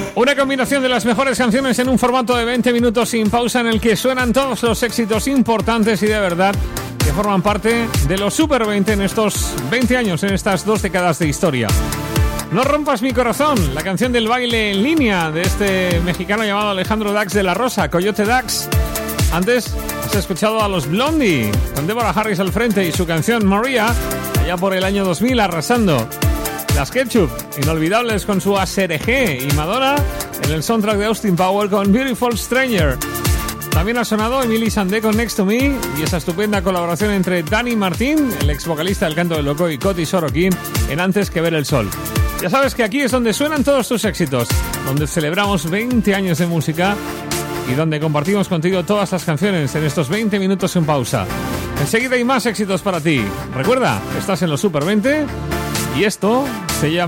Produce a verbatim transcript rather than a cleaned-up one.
Una combinación de las mejores canciones en un formato de veinte minutos sin pausa en el que suenan todos los éxitos importantes y de verdad que forman parte de los Super veinte en estos veinte años, en estas dos décadas de historia. No rompas mi corazón, la canción del baile en línea de este mexicano llamado Alejandro Dax de la Rosa, Coyote Dax. Antes has escuchado a los Blondie, con Deborah Harris al frente y su canción Maria, allá por el año dos mil, arrasando. Las Ketchup, inolvidables con su A S R G, y Madonna en el soundtrack de Austin Powers con Beautiful Stranger. También ha sonado Emily Sandé con Next to Me y esa estupenda colaboración entre Dani Martín, el ex vocalista del Canto del Loco, y Coti Sorokin en Antes que ver el sol. Ya sabes que aquí es donde suenan todos tus éxitos, donde celebramos veinte años de música y donde compartimos contigo todas las canciones en estos veinte minutos sin pausa. Enseguida hay más éxitos para ti. Recuerda, estás en los Super veinte y esto se llama